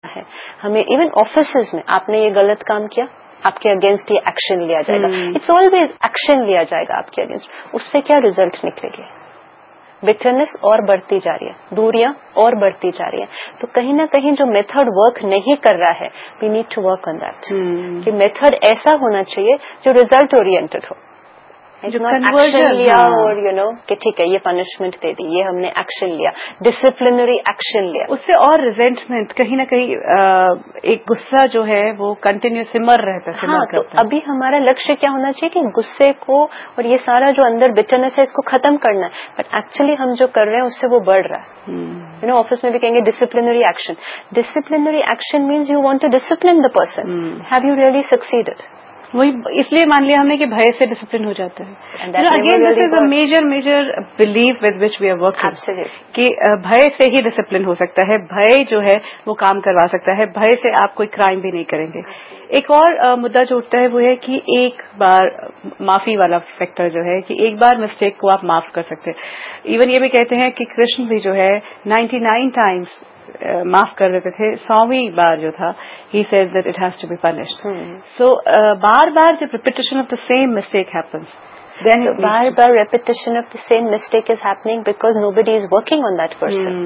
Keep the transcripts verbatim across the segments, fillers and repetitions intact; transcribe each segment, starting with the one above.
ہے. ہمیں even offices میں آپ نے یہ غلط کام کیا, آپ کے اگینسٹ یہ ایکشن لیا جائے گا. اٹس آلویز ایکشن لیا جائے گا آپ کے اگینسٹ. اس سے کیا ریزلٹ نکلے گے؟ بٹرنس اور بڑھتی جا رہی ہے, دوریاں اور بڑھتی جا رہی ہیں. تو کہیں نہ کہیں جو میتھڈ ورک نہیں کر رہا ہے, we need to work on that. کہ میتھڈ ایسا ہونا چاہیے جو ریزلٹ اورینٹڈ ہو, ایکشن لیا اور یو نو کہ ٹھیک ہے یہ پنشمنٹ دے دی, یہ ہم نے ایکشن لیا, ڈسپلنری ایکشن لیا. اس سے اور ریزنٹمنٹ کہیں نہ کہیں ایک غصہ جو ہے وہ کنٹینیو سمر رہتا ہے. ہاں, تو ابھی ہمارا لکष्य کیا ہونا چاہیے کہ غصے کو اور یہ سارا جو اندر بٹرنس ہے اس کو ختم کرنا ہے. بٹ ایکچولی ہم جو کر رہے ہیں اس سے وہ بڑھ رہا ہے. یو نو آفس میں بھی کہیں گے disciplinary action. Disciplinary action means you want to discipline the person. Have you really سکسیڈڈ؟ وہی اس لیے مان لیا ہم نے کہ بھے سے ڈسپلن ہو جاتا ہے. Again this is a major major belief with which we are working کہ بھے سے ہی ڈسپلن ہو سکتا ہے. بھے جو ہے وہ کام کروا سکتا ہے. بھے سے آپ کوئی کرائم بھی نہیں کریں گے. ایک اور مدعا جو اٹھتا ہے وہ ہے کہ ایک بار معافی والا فیکٹر جو ہے کہ ایک بار مسٹیک کو آپ معاف کر سکتے. ایون یہ بھی کہتے ہیں کہ کرشن بھی جو ہے نائنٹی نائن ٹائمس معاف کر دیتے تھے, سویں بار جو تھا ہی says that it has to be punished. سو بار بار جب repetition of the same mistake happens, then bar bar repetition of the same mistake is happening because nobody is working on that person.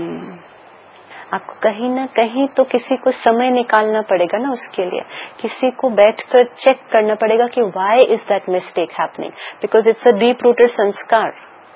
آپ کو کہیں نہ کہیں تو کسی کو سمے نکالنا پڑے گا نا اس کے لیے, کسی کو بیٹھ کر چیک کرنا پڑے گا کہ Y is that mistake happening, because it's a deep rooted سنسکار.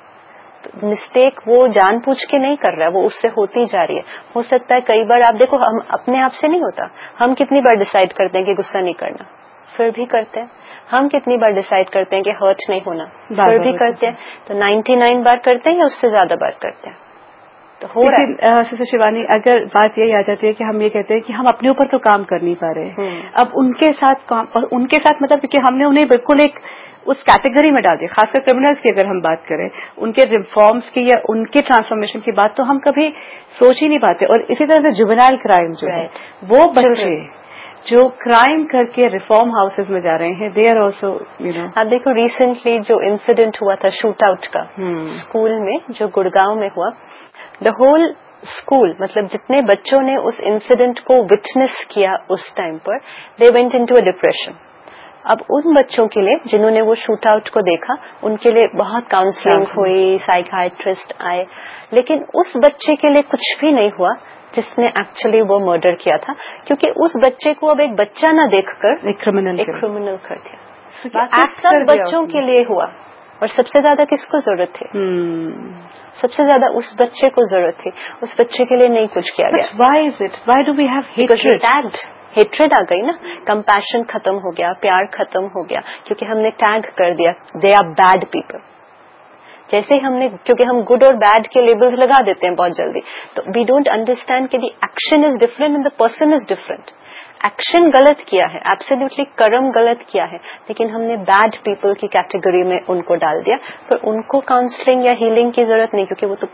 Mistake وہ جان پوچھ کے نہیں کر رہا, وہ اس سے ہوتی جا رہی ہے. ہو سکتا ہے کئی بار آپ دیکھو ہم اپنے آپ سے نہیں ہوتا. ہم کتنی بار ڈیسائیڈ کرتے ہیں کہ غصہ نہیں کرنا, پھر بھی کرتے ہیں. ہم کتنی بار ڈیسائیڈ کرتے ہیں کہ ہرٹ نہیں ہونا, پھر بھی کرتے ہیں. تو نائنٹی نائن بار کرتے ہیں یا اس سے زیادہ بار کرتے ہیں. تو ہو رہا ہے. سسٹر شیوانی, اگر بات یہی آ جاتی ہے کہ ہم یہ کہتے ہیں کہ ہم اپنے اوپر تو کام کر نہیں پا رہے, اب ان کے ساتھ کام, اور ان کے ساتھ مطلب کہ ہم نے انہیں بالکل ایک اس کیٹیگری میں ڈال دیا, خاص کر کرمنلز کی اگر ہم بات کریں, ان کے ریفارمز کی یا ان کے ٹرانسفارمیشن کی بات تو ہم کبھی سوچ ہی نہیں پاتے. اور اسی طرح سے جوینائل کرائم جو ہے, وہ بچے جو کرائم کر کے ریفارم ہاؤسز میں جا رہے ہیں, they are also you know. آپ دیکھو ریسنٹلی جو انسیڈنٹ ہوا تھا شوٹ آؤٹ کا اسکول میں, جو گڑگاؤں میں ہوا, دا ہول اسکول مطلب جتنے بچوں نے اس انسیڈنٹ کو وٹنس کیا اس time per, they went into a depression. اب ان بچوں کے لیے جنہوں نے وہ شوٹ آؤٹ کو دیکھا, ان کے لیے بہت کاؤنسلنگ ہوئی, سائیکیاٹرسٹ آئے, لیکن اس بچے کے لیے کچھ بھی نہیں ہوا جس نے ایکچولی وہ مرڈر کیا تھا, کیونکہ اس بچے کو اب ایک بچہ نہ دیکھ کر ایک کرمنل کر دیا. سب بچوں کے لیے ہوا, اور سب سے زیادہ کس کو ضرورت تھی؟ سب سے زیادہ اس بچے کو ضرورت تھی, اس بچے کے لیے نہیں کچھ کیا گیا. Why is it? Why do we have hatred? Hatred آ گئی نا, کمپیشن ختم ہو گیا, پیار ختم ہو گیا, کیونکہ ہم نے ٹیگ کر دیا دے آر بیڈ پیپل. جیسے ہی ہم نے, کیونکہ ہم گڈ اور بیڈ کے لیبلز لگا دیتے ہیں بہت جلدی, تو وی ڈونٹ انڈرسٹینڈ کہ the action is different and the person is different. Action غلط کیا ہے, ایبسلیوٹلی کرم غلط کیا ہے, لیکن ہم نے بیڈ پیپل کی کیٹیگری میں ان کو ڈال دیا. پر ان کو کاؤنسلنگ یا ہیلنگ کی ضرورت نہیں, کیونکہ وہ تو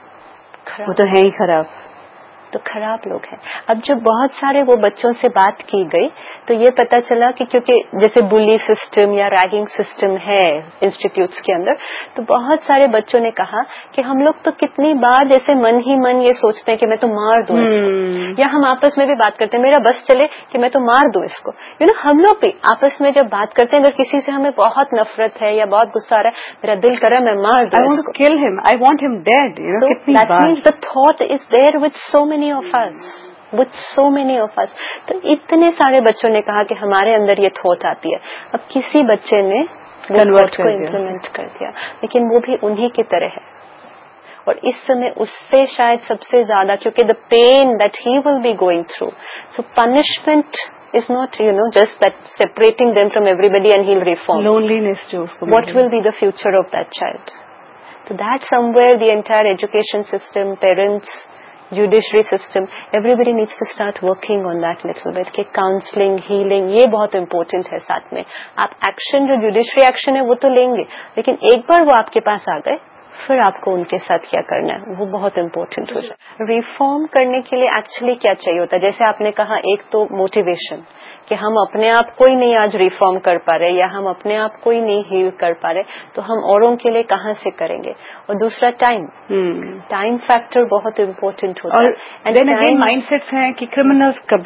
وہ تو ہے ہی خراب, تو خراب لوگ ہیں. اب جب بہت سارے وہ بچوں سے بات کی گئی تو یہ پتا چلا کہ کیونکہ جیسے بلی سسٹم یا ریگنگ سسٹم ہے انسٹیٹیوٹس کے اندر, تو بہت سارے بچوں نے کہا کہ ہم لوگ تو کتنی بار جیسے من ہی من یہ سوچتے ہیں کہ میں تو مار دوں اس کو, یا ہم آپس میں بھی بات کرتے ہیں میرا بس چلے کہ میں تو مار دوں اس کو. یو نو ہم لوگ بھی آپس میں جب بات کرتے ہیں, اگر کسی سے ہمیں بہت نفرت ہے یا بہت غصہ آ رہا ہے, میرا دل کر رہا ہے میں مار دوں اس کو, kill him, I want him dead. You know, so that means the thought is there with so many of us. with so many of us. تو اتنے سارے بچوں نے کہا کہ ہمارے اندر یہ تھوٹ آتی ہے. اب کسی بچے نے کنورٹ کو امپلیمنٹ کر دیا, لیکن وہ بھی انہی کی طرح ہے. اور اس سمے اس سے شاید سب سے زیادہ, کیونکہ دا pain that he will be going through, so punishment is not, you know, just that separating them from everybody and he'll reform. Loneliness jo usko. What will be the future of that child? So that somewhere the entire education system, parents, judiciary system, everybody needs to start working on that little bit. کہ counseling, healing, یہ بہت important ہے. ساتھ میں آپ action, جو judiciary action ہے وہ تو لیں گے, لیکن ایک بار وہ آپ کے پاس آ گئے, پھر آپ کو ان کے ساتھ کیا کرنا ہے وہ بہت امپورٹنٹ ہو جائے. ریفارم کرنے کے لیے ایکچولی کیا چاہیے ہوتا ہے, جیسے آپ نے کہا ایک تو موٹیویشن, کہ ہم اپنے آپ کو ہی نہیں آج ریفارم کر پا رہے, یا ہم اپنے آپ کو ہی نہیں ہیل کر پا رہے, تو ہم اوروں کے لیے کہاں سے کریں گے. اور دوسرا ٹائم, ٹائم فیکٹر بہت امپورٹنٹ ہوتا ہے. اور مائنڈ سیٹس ہیں کہ کرمنلز کبھی نہیں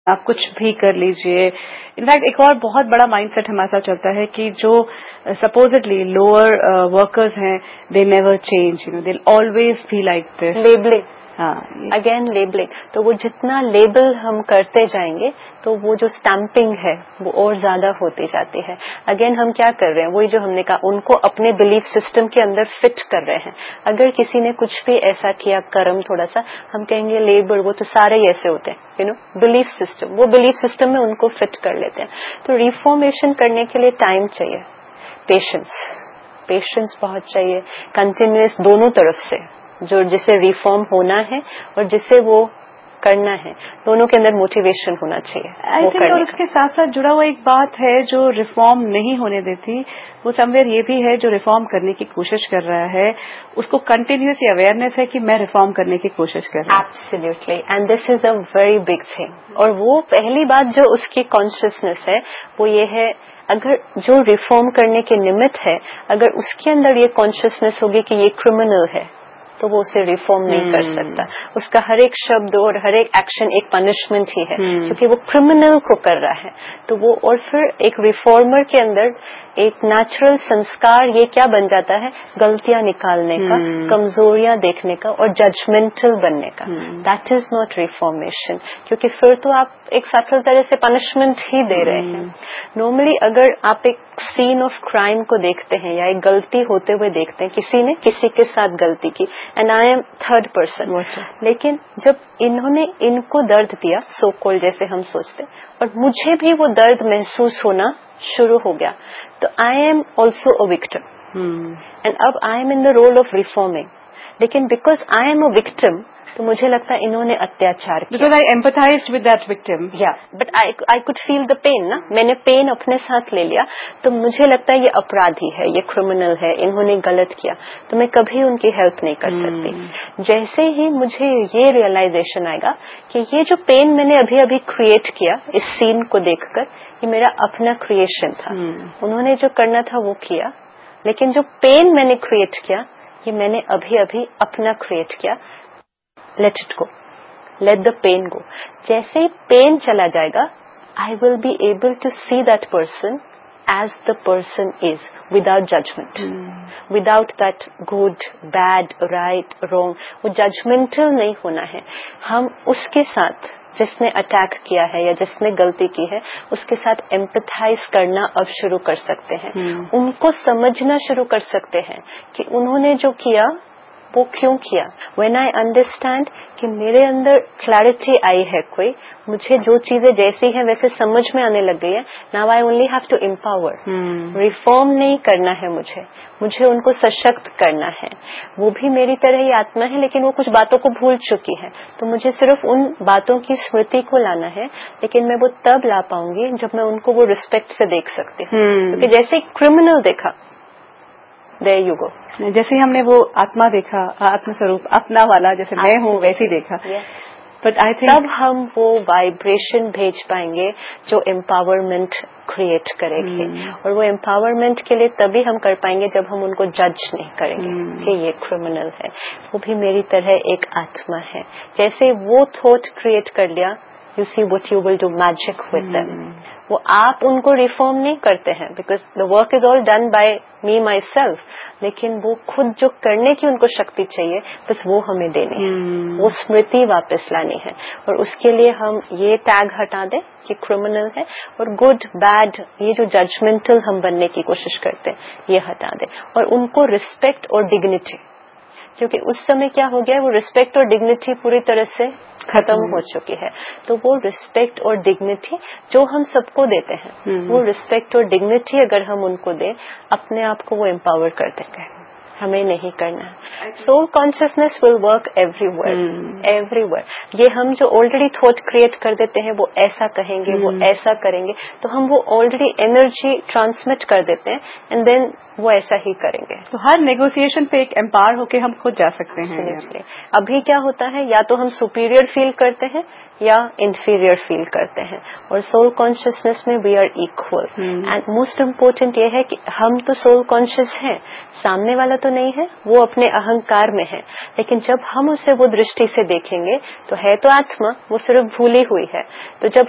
آپ کچھ بھی کر لیجئے. انفیکٹ ایک اور بہت بڑا مائنڈ سیٹ ہمارے ساتھ چلتا ہے کہ جو سپوزڈلی لوور ورکرز ہیں they never change, you know they always be like this. Labelling, ہاں اگین لیبلنگ. تو وہ جتنا لیبل ہم کرتے جائیں گے تو وہ جو اسٹمپنگ ہے وہ اور زیادہ ہوتی جاتی ہے. اگین ہم کیا کر رہے ہیں، وہی جو ہم نے کہا، ان کو اپنے بلیف سسٹم کے اندر فٹ کر رہے ہیں. اگر کسی نے کچھ بھی ایسا کیا کرم تھوڑا سا، ہم کہیں گے لیبل، وہ تو سارے ہی ایسے ہوتے ہیں، یو نو بلیف سسٹم، وہ بلیف سسٹم میں ان کو فٹ کر لیتے ہیں. تو ریفارمیشن کرنے کے لیے ٹائم چاہیے، پیشنس پیشنس بہت چاہیے، کنٹینیوس دونوں طرف سے، جو جسے ریفارم ہونا ہے اور جسے وہ کرنا ہے، دونوں کے اندر موٹیویشن ہونا چاہیے. آئی تھنک اور اس کے ساتھ ساتھ جڑا ہوا ایک بات ہے جو ریفارم نہیں ہونے دیتی، وہ سمویئر یہ بھی ہے جو ریفارم کرنے کی کوشش کر رہا ہے اس کو کنٹینیوس اویئرنیس ہے کہ میں ریفارم کرنے کی کوشش کر رہا ہوں. Absolutely, and this is a very big thing. اور وہ پہلی بات جو اس کی کانشیسنیس ہے وہ یہ ہے، اگر جو ریفارم کرنے کے نمت ہے، اگر اس کے اندر یہ کانشیسنیس ہوگی کہ یہ کرمنل ہے تو وہ اسے ریفارم نہیں کر سکتا. اس کا ہر ایک شبد اور ہر ایک ایکشن ایک پنشمنٹ ہی ہے، کیونکہ وہ کرمنل کو کر رہا ہے. تو وہ اور پھر ایک ریفارمر کے اندر ایک نیچرل سنسکار یہ کیا بن جاتا ہے، غلطیاں نکالنے کا، کمزوریاں دیکھنے کا اور ججمنٹل بننے کا. دیٹ از ناٹ ریفارمیشن، کیونکہ پھر تو آپ ایک سٹل طرح سے پنشمنٹ ہی دے رہے ہیں. نارملی اگر آپ ایک سین آف کرائم کو دیکھتے ہیں یا ایک غلطی ہوتے ہوئے دیکھتے ہیں، کسی نے کسی کے ساتھ غلطی کی and I am third person, لیکن جب انہوں نے ان کو درد دیا، سو کول جیسے ہم سوچتے، اور مجھے بھی وہ درد محسوس ہونا شروع ہو گیا، تو I am also a victim and اب I am in the role of reforming. لیکن because I am a victim تو مجھے لگتا ہے انہوں نے اتیاچار کیا، because I ایمپتھائزڈ with that victim. یا but I could feel the pain نا، میں نے پین اپنے ساتھ لے لیا، تو مجھے لگتا ہے یہ اپرادھی ہے، یہ کرمنل ہے، انہوں نے غلط کیا، تو میں کبھی ان کی ہیلپ نہیں کر سکتی. جیسے ہی مجھے یہ ریئلائزیشن آئے گا کہ یہ جو پین میں نے ابھی ابھی کریٹ کیا اس سین کو دیکھ کر، یہ میرا اپنا کریشن تھا، انہوں نے جو کرنا تھا وہ کیا، لیکن جو پین میں نے کریٹ کیا یہ میں نے ابھی ابھی اپنا کریٹ کیا. Late it go, let the pain گو. جیسے ہی پین چلا جائے گا، آئی will be able to see that person as the person is, without judgment, without that good bad right wrong. وہ ججمنٹل نہیں ہونا ہے. ہم اس کے ساتھ جس نے اٹیک کیا ہے یا جس نے غلطی کی ہے اس کے ساتھ ایمپتھائز کرنا اب شروع کر سکتے ہیں، ان کو سمجھنا شروع کر سکتے ہیں کہ انہوں نے جو کیا وہ کیوں کیا. وین آئی انڈرسٹینڈ کہ میرے اندر کلیئرٹی آئی ہے، کوئی مجھے جو چیزیں جیسی ہیں ویسے سمجھ میں آنے لگ گئی ہے، now I only have to empower. Reform نہیں کرنا ہے مجھے مجھے ان کو سشکت کرنا ہے. وہ بھی میری طرح ہی آتما ہے لیکن وہ کچھ باتوں کو بھول چکی ہے، تو مجھے صرف ان باتوں کی اسمرتی کو لانا ہے. لیکن میں وہ تب لا پاؤں گی جب میں ان کو وہ ریسپیکٹ سے دیکھ سکتی ہوں. کیونکہ جیسے کرمنل دیکھا، there you go. جیسے ہم نے وہ آتما دیکھا، آتم سوروپ اپنا والا، جیسے میں ہوں ویسے ہی دیکھا، بٹ آئی تھنک تب ہم وہ وائبریشن بھیج پائیں گے جو امپاورمنٹ کریٹ کرے گی. اور وہ امپاورمنٹ کے لیے تبھی ہم کر پائیں گے جب ہم ان کو جج نہیں کریں گے کہ یہ کرمنل ہے، وہ بھی میری طرح ایک آتما ہے. جیسے وہ تھاٹ کریٹ کر لیا، you see what you will do magic with them. وہ آپ ان کو ریفارم نہیں کرتے ہیں because the work is all done by me my self, لیکن وہ خود جو کرنے کی ان کو شکتی چاہیے بس وہ ہمیں دینی ہے، وہ اسمرتی واپس لانی ہے. اور اس کے لیے ہم یہ ٹیگ ہٹا دیں کہ کرمنل ہے، اور گڈ بیڈ یہ جو ججمنٹل ہم بننے کی کوشش کرتے ہیں یہ ہٹا دیں، اور ان کو ریسپیکٹ اور ڈگنیٹی، کیونکہ اس سمے کیا ہو گیا ہے، وہ ریسپیکٹ اور ڈگنیٹی پوری طرح سے ختم ہو چکی ہے. تو وہ ریسپیکٹ اور ڈگنیٹی جو ہم سب کو دیتے ہیں، وہ ریسپیکٹ اور ڈگنیٹی اگر ہم ان کو دیں، اپنے آپ کو وہ امپاور کر دیں گے. ہمیں نہیں کرنا ہے. Civil consciousness will work every where every where. یہ ہم جو آلریڈی تھاٹ کریٹ کر دیتے ہیں، وہ ایسا کہیں گے، وہ ایسا کریں گے، تو ہم وہ آلریڈی انرجی ٹرانسمٹ کر دیتے ہیں اینڈ دین وہ ایسا ہی کریں گے. تو ہر نیگوسیشن پہ ایک امپاور ہو کے ہم خود جا سکتے ہیں. ابھی کیا ہوتا ہے، یا تو ہم سپیریئر فیل کرتے ہیں یا انفیریئر فیل کرتے ہیں، اور سول کانشیسنیس میں we are equal. And most important یہ ہے کہ ہم تو سول کانشیس ہیں، سامنے والا تو نہیں ہے، وہ اپنے اہنکار میں ہے، لیکن جب ہم اسے وہ درشٹی سے دیکھیں گے تو ہے تو آتما، وہ صرف بھولی ہوئی ہے. تو جب